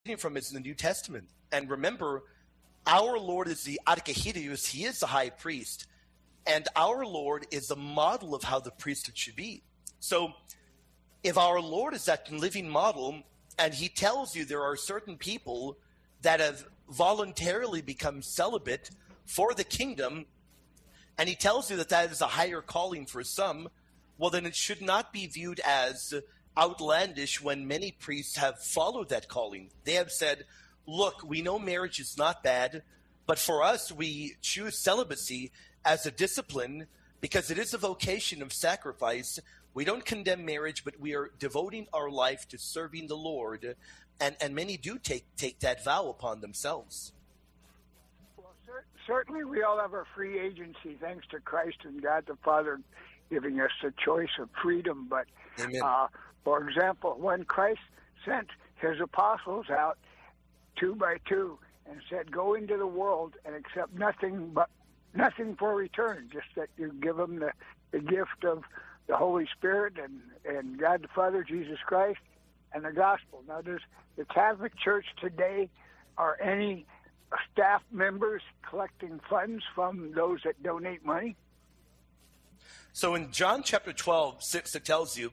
from is in the New Testament. And remember, our Lord is the Archihirius, he is the high priest. And our Lord is the model of how the priesthood should be. So if our Lord is that living model, and he tells you there are certain people that have voluntarily become celibate for the kingdom, and he tells you that that is a higher calling for some, well, then it should not be viewed as outlandish when many priests have followed that calling. They have said, look, we know marriage is not bad, but for us, we choose celibacy as a discipline because it is a vocation of sacrifice. We don't condemn marriage, but we are devoting our life to serving the Lord, and many do take that vow upon themselves. Well, certainly we all have our free agency, thanks to Christ and God the Father giving us the choice of freedom. But, for example, when Christ sent his apostles out 2 by 2 and said, go into the world and accept nothing for return, just that you give them the gift of the Holy Spirit and God the Father, Jesus Christ, and the gospel. Now, does the Catholic Church today, are any staff members collecting funds from those that donate money? So in John chapter 12, 6, it tells you,